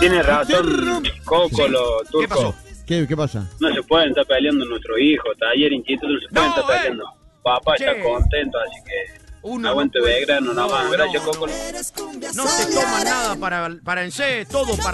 Tiene razón Coco, lo turco. ¿Qué pasó? ¿Qué pasa? No se pueden estar peleando nuestros hijos. Taller instituto no se pueden estar peleando. Papá está contento, así que aguante Belgrano, nada más. Gracias, Coco. No te toma nada para en todo para